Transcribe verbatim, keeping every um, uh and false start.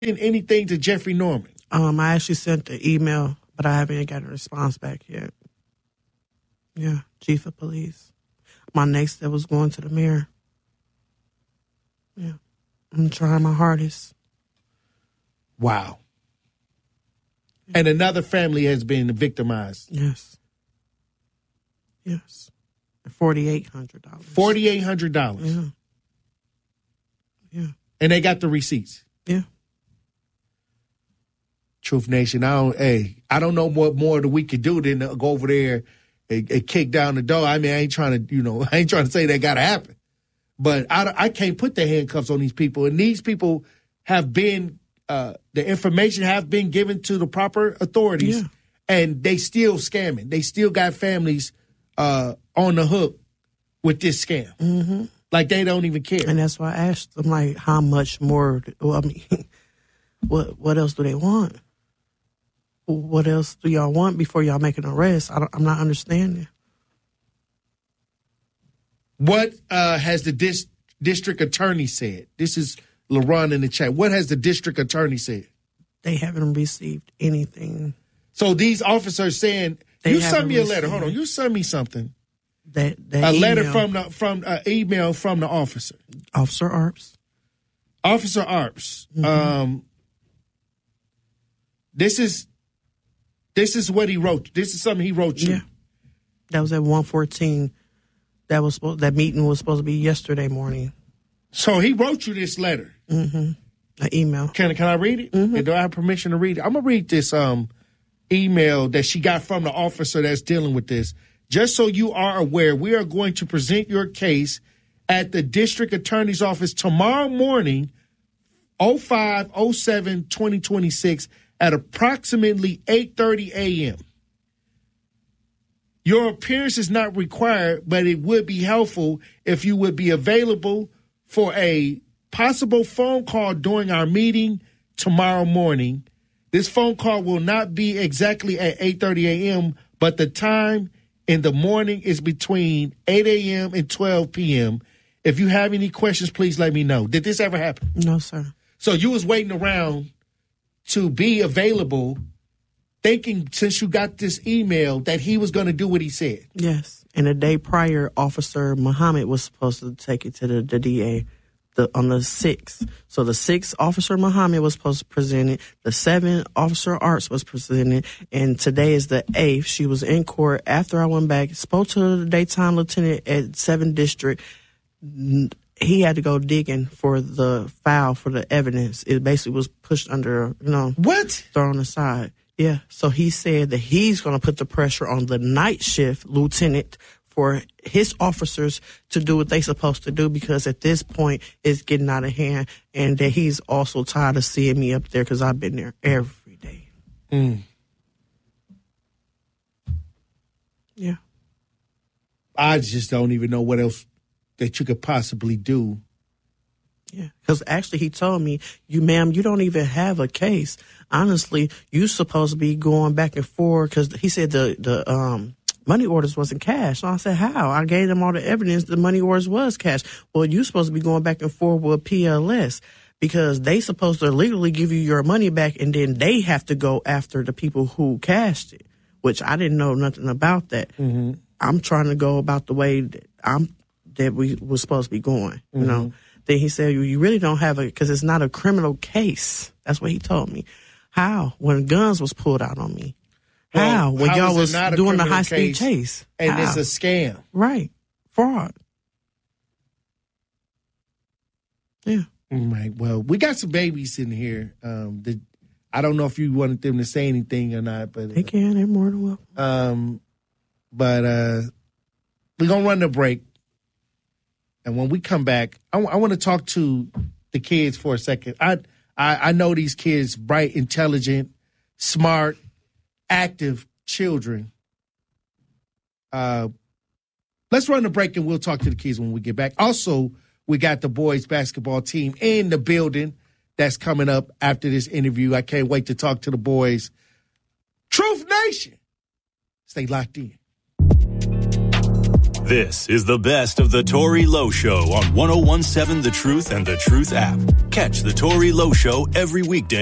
anything to Jeffrey Norman? Um, I actually sent the email, but I haven't gotten a response back yet. Yeah, chief of police. My next step was going to the mayor. Yeah, I'm trying my hardest. Wow. And another family has been victimized. Yes. Yes. forty-eight hundred dollars. forty-eight hundred dollars. Yeah. Yeah. And they got the receipts. Yeah. Truth Nation, I don't, hey, I don't know what more that we could do than to go over there and, and kick down the door. I mean, I ain't trying to, you know, I ain't trying to say that got to happen. But I, I can't put the handcuffs on these people. And these people have been, uh, the information have been given to the proper authorities. Yeah. And they still scamming. They still got families uh, on the hook with this scam. Mm-hmm. Like they don't even care. And that's why I asked them, like, how much more? Well, I mean, what what else do they want? What else do y'all want before y'all make an arrest? I don't, I'm not understanding. What uh, has the dis- district attorney said? This is LaRon in the chat. What has the district attorney said? They haven't received anything. So these officers saying, They you sent me a letter. received Hold on. You sent me something. That, that A email, letter from the from uh, email from the officer. Officer Arps. Officer Arps. Mm-hmm. Um, this is this is what he wrote. This is something he wrote you. Yeah. That was at one fourteen. That was supposed, that meeting was supposed to be yesterday morning. So he wrote you this letter. Mm-hmm. An email. Can can I read it? Mm-hmm. And do I have permission to read it? I'm gonna read this um email that she got from the officer that's dealing with this. Just so you are aware, we are going to present your case at the district attorney's office tomorrow morning, oh five oh seven twenty twenty-six at approximately eight thirty a.m. Your appearance is not required, but it would be helpful if you would be available for a possible phone call during our meeting tomorrow morning. This phone call will not be exactly at eight thirty a.m., but the time in the morning is between eight a.m. and twelve p.m. If you have any questions, please let me know. Did this ever happen? No, sir. So you was waiting around to be available, thinking since you got this email that he was going to do what he said. Yes. And the day prior, Officer Muhammad was supposed to take it to the, the D A the, on the sixth. So the sixth, Officer Muhammad was supposed to present it. The seventh, Officer Arts was presented. And today is the eighth. She was in court. After I went back, spoke to the daytime lieutenant at seventh District. He had to go digging for the file for the evidence. It basically was pushed under, you know. What? Thrown aside. Yeah. So he said that he's going to put the pressure on the night shift lieutenant for his officers to do what they're supposed to do, because at this point it's getting out of hand, and that he's also tired of seeing me up there because I've been there every day. Mm. Yeah. I just don't even know what else that you could possibly do. Yeah, because actually he told me, "You, ma'am, you don't even have a case. Honestly, you supposed to be going back and forth," because he said the the um money orders wasn't cash. So I said, "How?" I gave them all the evidence the money orders was cash. Well, you supposed to be going back and forth with P L S because they supposed to legally give you your money back, and then they have to go after the people who cashed it, which I didn't know nothing about that. Mm-hmm. I'm trying to go about the way that I'm that we were supposed to be going, you mm-hmm. know. Then he said, you really don't have a, because it's not a criminal case. That's what he told me. How? When guns was pulled out on me. Well, how? When how y'all was doing the high-speed case, chase. And how? It's a scam. Right. Fraud. Yeah. Right. Well, we got some babies in here. Um, that, I don't know if you wanted them to say anything or not, but they can. They're more than welcome. Um, but uh, we're gonna run the break, and when we come back, I, w- I want to talk to the kids for a second. I, I I know these kids, bright, intelligent, smart, active children. Uh, let's run the break, and we'll talk to the kids when we get back. Also, we got the boys basketball team in the building. That's coming up after this interview. I can't wait to talk to the boys. Truth Nation. Stay locked in. This is the best of the Tory Lowe Show on one oh one point seven The Truth and The Truth app. Catch the Tory Lowe Show every weekday